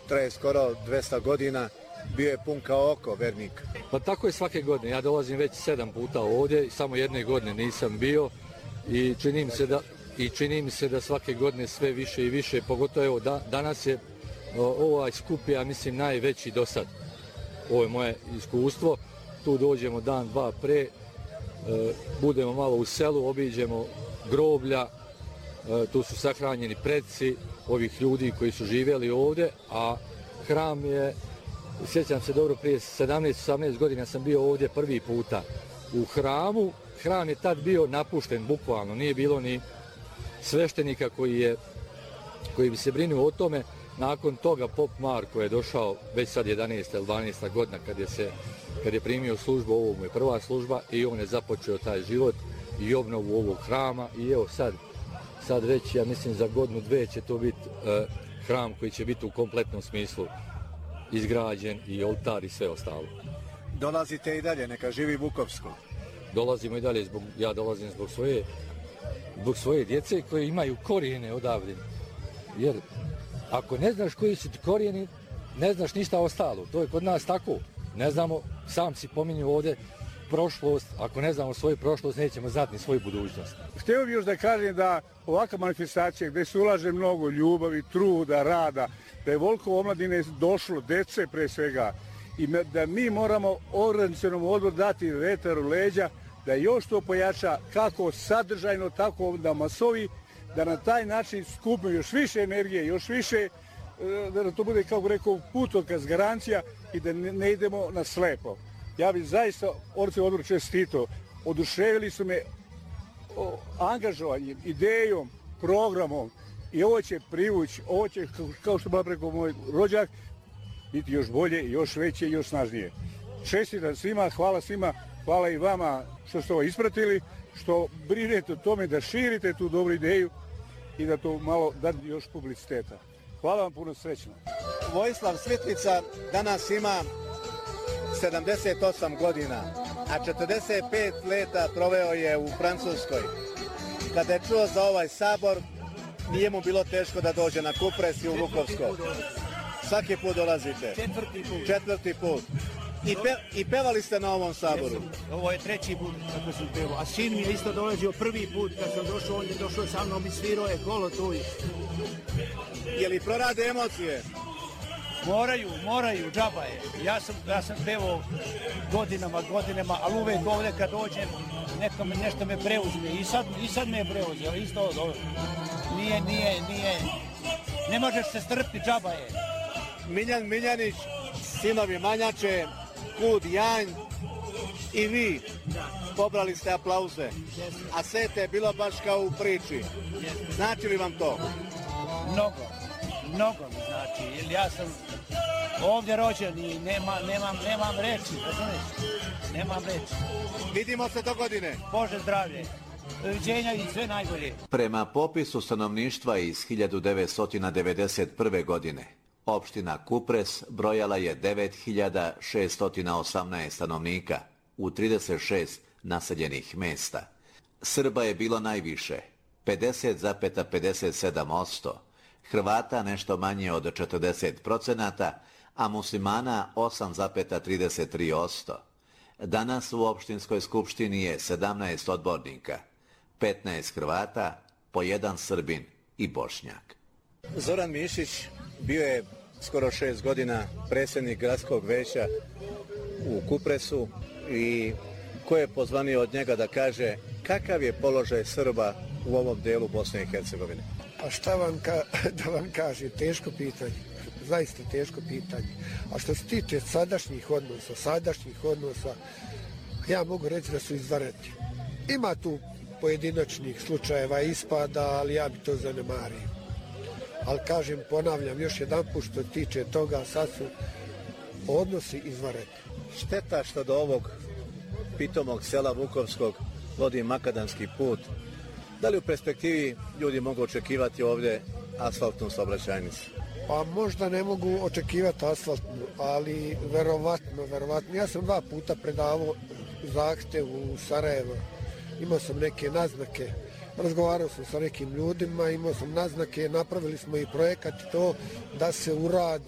traje skoro 200 godina, bio je pun kao oko vernika. Pa tako je svake godine. Ja dolazim već 7 puta ovdje, samo jedne godine nisam bio i čini mi se da svake godine sve više i više, pogotovo evo danas je ovaj skup, ja mislim, najveći do sad. Ovo je moje iskustvo. Tu dođemo dan, dva pre, budemo malo u selu, obiđemo groblja, tu su sahranjeni preci ovih ljudi koji su živjeli ovdje, a hram je, sjećam se dobro, prije 17-18 godina sam bio ovdje prvi puta u hramu. Hram je tad bio napušten, bukvalno, nije bilo ni sveštenika koji bi se brinuo o tome. Nakon toga pop Marko je došao, već sad 11. ili 12. godina kad je primio službu, ovo mu je prva služba i on je započeo taj život i obnovu ovog hrama i evo sad već, ja mislim, za godinu, dve će to biti hram koji će biti u kompletnom smislu izgrađen i oltar i sve ostalo. Dolazite i dalje, neka živi Vukovsko. Dolazimo i dalje, ja dolazim zbog svoje djece koje imaju korijene odavde. Jer ako ne znaš koji su ti korijeni, ne znaš ništa ostalo. To je kod nas tako. Ne znamo, sam si pominju ovdje prošlost, ako ne znamo svoju prošlost, nećemo znati ni svoju budućnost. Htio bih još da kažem da ovakva manifestacija gdje se ulaže mnogo ljubavi, truda, rada, da je voliko omladine došlo, dece pre svega, i da mi moramo organizacionom odboru dati vetar u leđa, da još to pojača kako sadržajno, tako da masovi, da na taj način skupimo još više energije, još više, da to bude, kako rekao, putokaz, garancija i da ne idemo na slepo. Ja bih zaista organizacioni odbor čestito. Oduševili su me angažovanjem, idejom, programom i ovo će privući, ovo će, kao što bila preko moj rođak, biti još bolje, još veće i još snažnije. Čestitam svima, hvala i vama što ste ovo ispratili, što brinete o tome da širite tu dobru ideju i da to malo da još publiciteta. Hvala vam, puno srećno. Vojislav Svitlica danas ima 78 godina, a 45 leta proveo je u Francuskoj. Kada je čuo za ovaj sabor, nije mu bilo teško da dođe na Kupres i u Vukovsko. Svaki put dolazite. Četvrti put. I pevali ste na ovom saboru? Ovo je treći put kako sam pevao. A sin mi je isto dolazio prvi put kad sam došao, on je došao sa mnom i svirao je kolo tu. Je li prorade emocije? Moraju, džaba je. Ja sam pevao godinama, ali uvek ovdje kad dođem nešto me preuzme. I sad me je preuzeo, isto dobro. Nije. Ne možeš se strpiti, džaba je. Miljan Miljanić, sinovi Manjače, Kud Janj i vi pobrali ste aplauze, a sete je bilo baš kao u priči. Znači li vam to? Mnogo mi znači, jer ja sam ovdje rođen i nemam reći, razumiješ? Nemam reći. Vidimo se do godine. Bože zdravlje, doviđenja i sve najbolje. Prema popisu stanovništva iz 1991. godine, opština Kupres brojala je 9618 stanovnika u 36 naseljenih mesta. Srba je bilo najviše, 50,57%, Hrvata nešto manje od 40%, a muslimana 8,33%. Danas u opštinskoj skupštini je 17 odbornika, 15 Hrvata, po 1 Srbin i Bošnjak. Zoran Mišić bio je skoro 6 godina predsjednik gradskog veća u Kupresu i ko je pozvanio od njega da kaže kakav je položaj Srba u ovom delu Bosne i Hercegovine? A šta da vam kaže, teško pitanje, zaista teško pitanje. A što se tiče sadašnjih odnosa, ja mogu reći da su izvanredni. Ima tu pojedinačnih slučajeva ispada, ali ja bi to zanemario. Ali kažem, ponavljam još jedan put što tiče toga, sad su odnosi izvanredni. Šteta što do ovog pitomog sela Vukovskog vodi makadamski put. Da li u perspektivi ljudi mogu očekivati ovdje asfaltnu saobraćajnicu? Pa možda ne mogu očekivati asfaltnu, ali verovatno. Ja sam 2 puta predavao zahtev u Sarajevo. Imao sam neke naznake, razgovarao sam sa nekim ljudima, imao sam naznake, napravili smo i projekat to da se uradi